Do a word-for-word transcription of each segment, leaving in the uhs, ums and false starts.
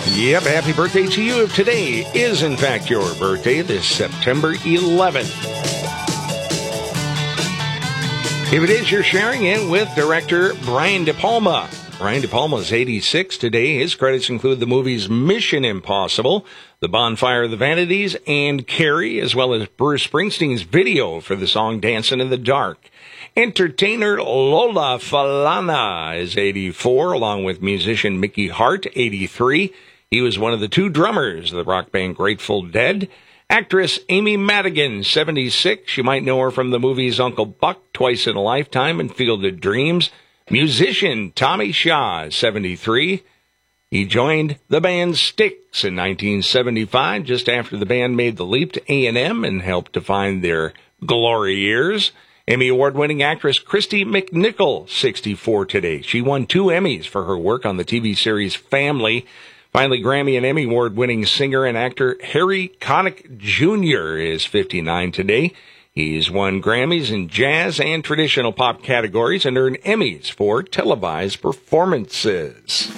Yep, happy birthday to you if today is in fact your birthday, this September eleventh. If it is, you're sharing it with director Brian De Palma. Brian De Palma is eighty-six today. His credits include the movies Mission Impossible, The Bonfire of the Vanities, and Carrie, as well as Bruce Springsteen's video for the song Dancing in the Dark. Entertainer Lola Falana is eighty-four, along with musician Mickey Hart, eighty-three. He was one of the two drummers of the rock band Grateful Dead. Actress Amy Madigan, seventy-six. You might know her from the movies Uncle Buck, Twice in a Lifetime, and Field of Dreams. Musician Tommy Shaw, seventy-three. He joined the band Styx in nineteen seventy-five, just after the band made the leap to A and M and helped define their glory years. Emmy Award-winning actress Christy McNichol, sixty-four today. She won two Emmys for her work on the T V series Family. Finally, Grammy and Emmy Award-winning singer and actor Harry Connick Junior is fifty-nine today. He's won Grammys in jazz and traditional pop categories and earned Emmys for televised performances.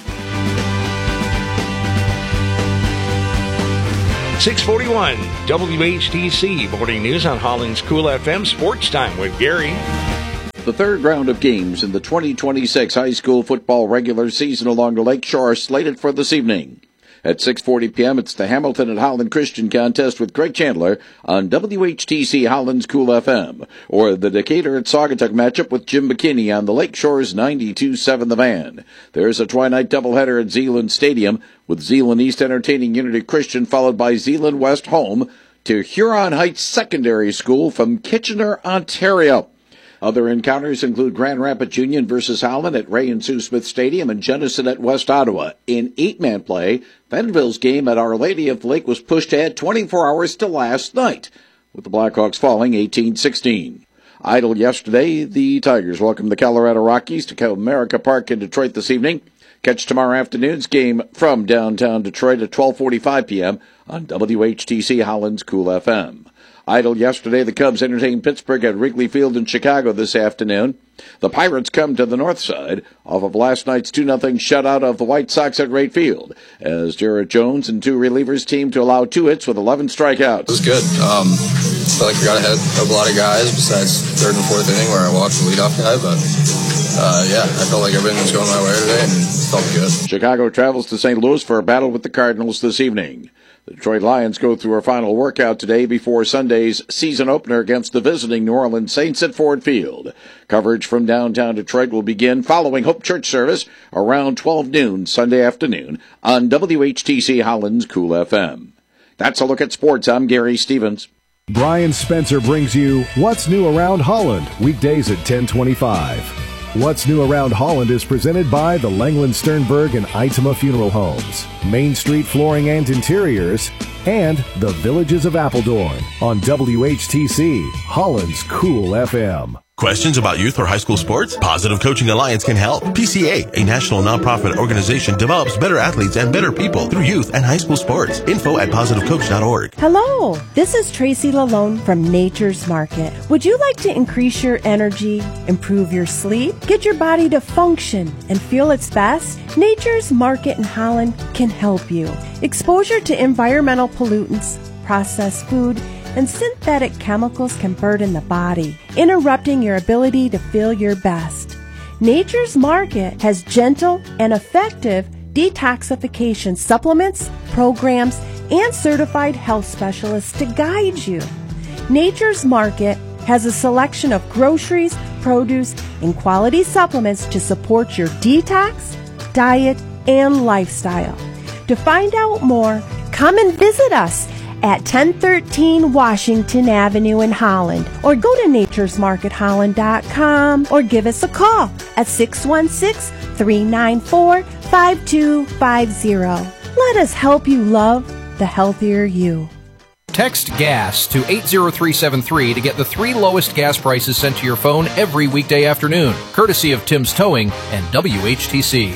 six forty-one W H T C, morning news on Holland's Cool F M Sports Time with Gary. The third round of games in the twenty twenty-six high school football regular season along the Lakeshore are slated for this evening. At six forty p.m., it's the Hamilton and Holland Christian contest with Greg Chandler on W H T C Holland's Cool F M, or the Decatur at Saugatuck matchup with Jim McKinney on the Lakeshore's ninety-two point seven The Van. There's a twilight doubleheader at Zeeland Stadium, with Zeeland East entertaining Unity Christian, followed by Zeeland West home to Huron Heights Secondary School from Kitchener, Ontario. Other encounters include Grand Rapids Union versus Holland at Ray and Sue Smith Stadium and Jenison at West Ottawa. In eight-man play, Fentonville's game at Our Lady of the Lake was pushed ahead twenty-four hours to last night, with the Blackhawks falling eighteen sixteen. Idle yesterday, the Tigers welcome the Colorado Rockies to Comerica Park in Detroit this evening. Catch tomorrow afternoon's game from downtown Detroit at twelve forty-five p.m. on W H T C Holland's Cool F M. Idle yesterday, the Cubs entertained Pittsburgh at Wrigley Field in Chicago this afternoon. The Pirates come to the north side off of last night's two nothing shutout of the White Sox at Wright Field, as Jarrett Jones and two relievers teamed to allow two hits with eleven strikeouts. It was good. Um, I felt like we got ahead of a lot of guys besides third and fourth inning where I walked the leadoff guy, but uh, yeah, I felt like everything was going my way today and it felt good. Chicago travels to Saint Louis for a battle with the Cardinals this evening. The Detroit Lions go through a final workout today before Sunday's season opener against the visiting New Orleans Saints at Ford Field. Coverage from downtown Detroit will begin following Hope Church service around twelve noon Sunday afternoon on W H T C Holland's Cool F M. That's a look at sports. I'm Gary Stevens. Brian Spencer brings you What's New Around Holland, weekdays at ten twenty-five. What's New Around Holland is presented by the Langland Sternberg and Itema Funeral Homes, Main Street Flooring and Interiors, and the Villages of Appledorn on W H T C, Holland's Cool F M. Questions about youth or high school sports? Positive Coaching Alliance can help. P C A, a national nonprofit organization, develops better athletes and better people through youth and high school sports. Info at positive coach dot org. Hello, this is Tracy Lalone from Nature's Market. Would you like to increase your energy, improve your sleep, get your body to function and feel its best? Nature's Market in Holland can help you. Exposure to environmental pollutants, processed food, and synthetic chemicals can burden the body, interrupting your ability to feel your best. Nature's Market has gentle and effective detoxification supplements, programs, and certified health specialists to guide you. Nature's Market has a selection of groceries, produce, and quality supplements to support your detox, diet, and lifestyle. To find out more, come and visit us at ten thirteen Washington Avenue in Holland, or go to natures market holland dot com, or give us a call at six one six, three nine four, five two five zero. Let us help you love the healthier you. Text GAS to eight zero three seven three to get the three lowest gas prices sent to your phone every weekday afternoon, courtesy of Tim's Towing and W H T C.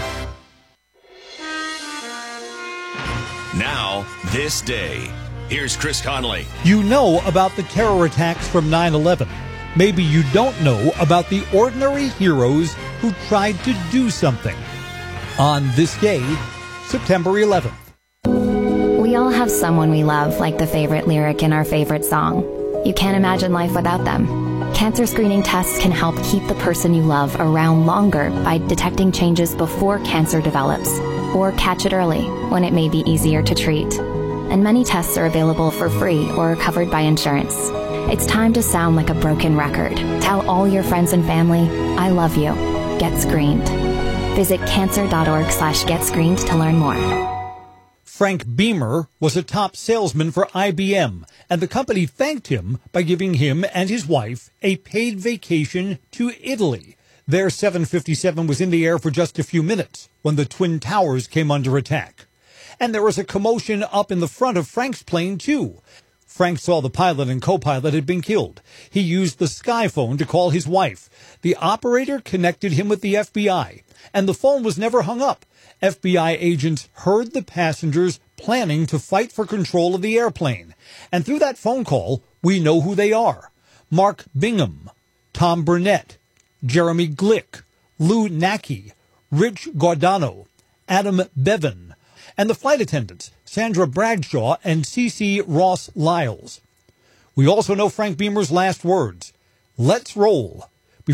Now, this day. Here's Chris Connolly. You know about the terror attacks from nine eleven. Maybe you don't know about the ordinary heroes who tried to do something. On this day, September eleventh. We all have someone we love, like the favorite lyric in our favorite song. You can't imagine life without them. Cancer screening tests can help keep the person you love around longer by detecting changes before cancer develops, or catch it early when it may be easier to treat. And many tests are available for free or covered by insurance. It's time to sound like a broken record. Tell all your friends and family, I love you. Get screened. Visit cancer.org slash get screened to learn more. Frank Beamer was a top salesman for I B M, and the company thanked him by giving him and his wife a paid vacation to Italy. Their seven fifty-seven was in the air for just a few minutes when the Twin Towers came under attack. And there was a commotion up in the front of Frank's plane, too. Frank saw the pilot and co-pilot had been killed. He used the Skyphone to call his wife. The operator connected him with the F B I, and the phone was never hung up. F B I agents heard the passengers planning to fight for control of the airplane. And through that phone call, we know who they are. Mark Bingham, Tom Burnett, Jeremy Glick, Lou Nackey, Rich Guardano, Adam Bevan, and the flight attendants, Sandra Bradshaw and C C Ross Lyles. We also know Frank Beamer's last words, "Let's roll."